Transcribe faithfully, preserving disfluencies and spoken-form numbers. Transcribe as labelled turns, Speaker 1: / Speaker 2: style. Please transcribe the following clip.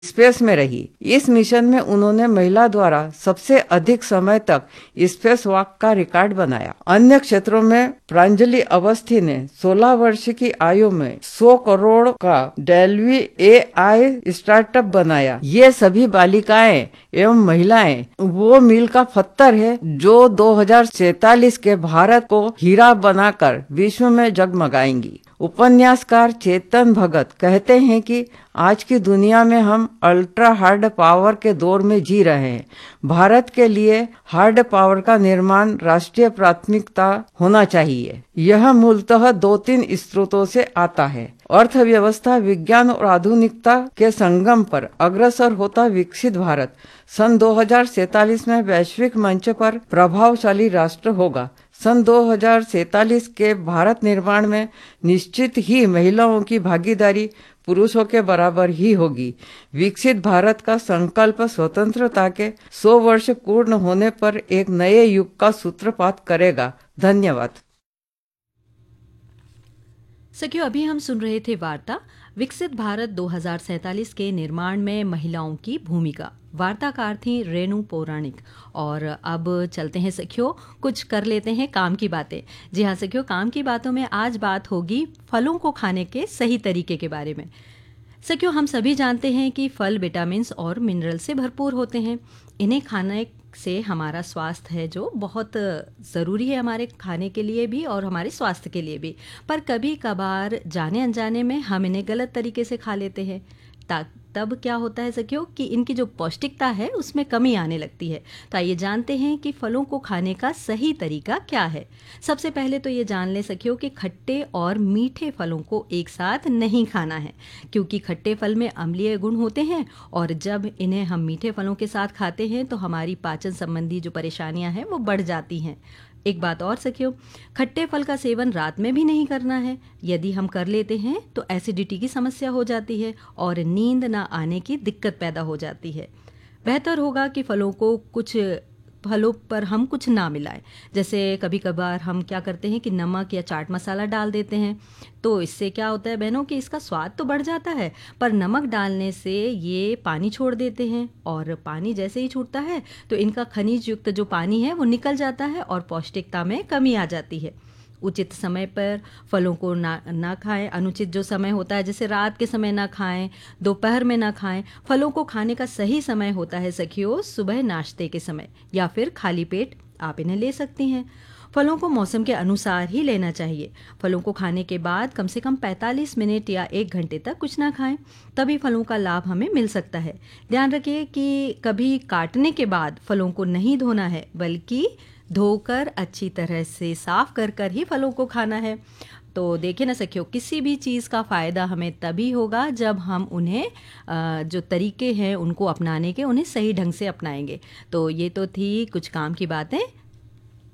Speaker 1: Space में रही। इस मिशन में उन्होंने महिला द्वारा सबसे अधिक समय तक स्पेस वॉक का रिकॉर्ड बनाया। अन्य क्षेत्रों में प्रांजलि अवस्थी ने सोलह वर्ष की आयु में सौ करोड़ का डेल्वी ए आई स्टार्टअप बनाया। ये सभी बालिकाएं एवं महिलाएं वो मील का पत्थर है जो दो हजार सैतालीस के भारत को हीरा बनाकर विश्व में जगमगाएंगी। उपन्यासकार चेतन भगत कहते हैं कि आज की दुनिया में हम अल्ट्रा हार्ड पावर के दौर में जी रहे हैं। भारत के लिए हार्ड पावर का निर्माण राष्ट्रीय प्राथमिकता होना चाहिए। यह मूलतः दो तीन स्रोतों से आता है। अर्थव्यवस्था, विज्ञान और आधुनिकता के संगम पर अग्रसर होता विकसित भारत सन दो हजार सैतालीस में वैश्विक मंच पर प्रभावशाली राष्ट्र होगा। सन दो हजार सैतालीस के भारत निर्माण में निश्चित ही महिलाओं की भागीदारी पुरुषों के बराबर ही होगी। विकसित भारत का संकल्प स्वतंत्रता के सौ वर्ष पूर्ण होने पर एक नए युग का सूत्रपात करेगा। धन्यवाद।
Speaker 2: सखियों, अभी हम सुन रहे थे वार्ता विकसित भारत दो हज़ार सैंतालीस के निर्माण में महिलाओं की भूमिका। वार्ताकार थी रेणु पौराणिक। और अब चलते हैं सखियों, कुछ कर लेते हैं काम की बातें। जी हाँ सखियों, काम की बातों में आज बात होगी फलों को खाने के सही तरीके के बारे में। सखियों, हम सभी जानते हैं कि फल विटामिन और मिनरल से भरपूर होते हैं। इन्हें खाने से हमारा स्वास्थ्य है जो बहुत ज़रूरी है, हमारे खाने के लिए भी और हमारे स्वास्थ्य के लिए भी। पर कभी कभार जाने अनजाने में हम इन्हें गलत तरीके से खा लेते हैं। तब क्या होता है सखियों कि इनकी जो पौष्टिकता है उसमें कमी आने लगती है। तो आइए जानते हैं कि फलों को खाने का सही तरीका क्या है। सबसे पहले तो ये जान लें सखियों कि खट्टे और मीठे फलों को एक साथ नहीं खाना है, क्योंकि खट्टे फल में अम्लीय गुण होते हैं और जब इन्हें हम मीठे फलों के साथ खाते हैं तो हमारी पाचन संबंधी जो परेशानियां हैं वो बढ़ जाती हैं। एक बात और सखियों, खट्टे फल का सेवन रात में भी नहीं करना है। यदि हम कर लेते हैं तो एसिडिटी की समस्या हो जाती है और नींद ना आने की दिक्कत पैदा हो जाती है। बेहतर होगा कि फलों को कुछ फलों पर हम कुछ ना मिलाएं। जैसे कभी कभार हम क्या करते हैं कि नमक या चाट मसाला डाल देते हैं, तो इससे क्या होता है बहनों कि इसका स्वाद तो बढ़ जाता है, पर नमक डालने से ये पानी छोड़ देते हैं और पानी जैसे ही छूटता है तो इनका खनिज युक्त जो पानी है वो निकल जाता है और पौष्टिकता में कमी आ जाती है। उचित समय पर फलों को ना ना खाएं। अनुचित जो समय होता है जैसे रात के समय ना खाएं, दोपहर में ना खाएं। फलों को खाने का सही समय होता है सखियों सुबह नाश्ते के समय या फिर खाली पेट आप इन्हें ले सकती हैं। फलों को मौसम के अनुसार ही लेना चाहिए। फलों को खाने के बाद कम से कम पैंतालीस मिनट या एक घंटे तक कुछ ना खाएं, तभी फलों का लाभ हमें मिल सकता है। ध्यान रखिए कि कभी काटने के बाद फलों को नहीं धोना है, बल्कि धोकर अच्छी तरह से साफ कर कर ही फलों को खाना है। तो देखिए ना सखियों, किसी भी चीज़ का फ़ायदा हमें तभी होगा जब हम उन्हें जो तरीके हैं उनको अपनाने के उन्हें सही ढंग से अपनाएंगे। तो ये तो थी कुछ काम की बातें।